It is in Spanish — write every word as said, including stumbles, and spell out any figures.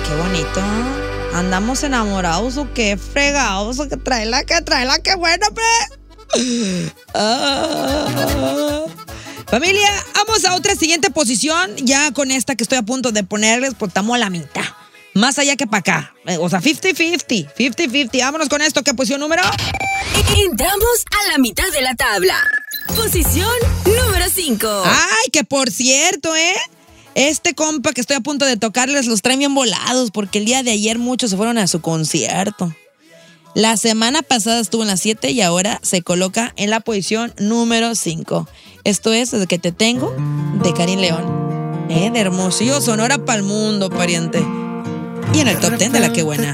qué bonito. ¿Andamos enamorados o qué fregados? O que tráela, que tráela, qué bueno, pre. Ah. Familia, vamos a otra siguiente posición. Ya con esta que estoy a punto de ponerles, pues estamos a la mitad. Más allá que para acá. O sea, cincuenta cincuenta. cincuenta cincuenta. Vámonos con esto. ¿Qué posición número? Entramos a la mitad de la tabla. Posición número cinco. Ay, que por cierto, ¿eh? Este compa que estoy a punto de tocarles los traen bien volados porque el día de ayer muchos se fueron a su concierto. La semana pasada estuvo en las siete y ahora se coloca en la posición número cinco. Esto es Desde que te tengo, de Karin León. Eh, de Hermosillo, Sonora pa'l mundo, pariente. Y en el top ten de La Que Buena.